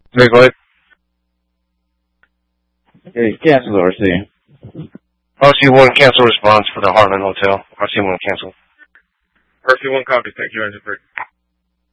Hey, Clay. Hey, cancel RC. RC1 cancel response for the Heartland Hotel. RC1 cancel. RC1 copy. Thank you, Engine 3.